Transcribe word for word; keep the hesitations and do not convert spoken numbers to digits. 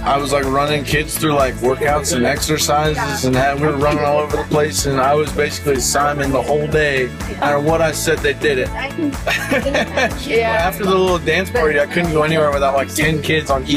I was like running kids through like workouts and exercises, and had, we were running all over the place, and I was basically Simon the whole day. No matter what I said, they did it. Yeah. After the little dance party, I couldn't go anywhere without like ten kids on each